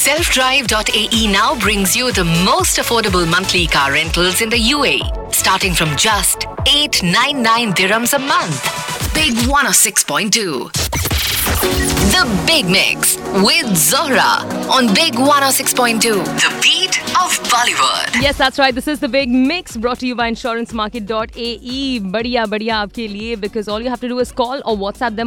Selfdrive.ae now brings you the most affordable monthly car rentals in the UAE, starting from just 899 dirhams a month. Big 106.2. The Big Mix with Zohra on Big 106.2. The beat of Bollywood. Yes, that's right. This is the Big Mix brought to you by insurancemarket.ae. Badhiya आपके लिए, because all you have to do is call or WhatsApp them